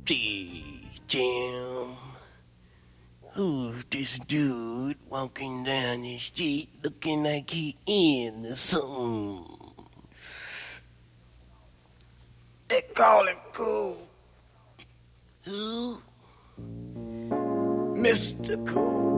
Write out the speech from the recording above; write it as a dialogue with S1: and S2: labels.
S1: See, Jim, who's this dude walking down the street looking like he in something?
S2: They call him Cool.
S1: Who?
S2: Mr. Cool.